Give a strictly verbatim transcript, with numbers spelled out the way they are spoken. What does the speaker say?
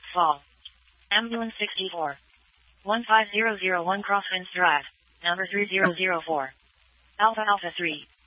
Fall. Ambulance sixty-four. one five zero zero one Crosswinds Drive. Number three zero zero four. Alpha Alpha three.